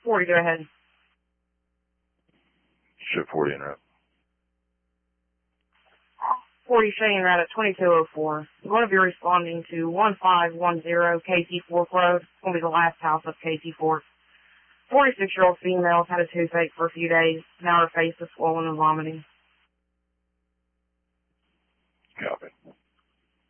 40, go ahead. Ship 40 en route. 40 Cheyenne route at 2204. You're going to be responding to 1510 KT Fork Road. It's going to be the last house of KT Fork. 46-year-old female has had a toothache for a few days. Now her face is swollen and vomiting. Copy.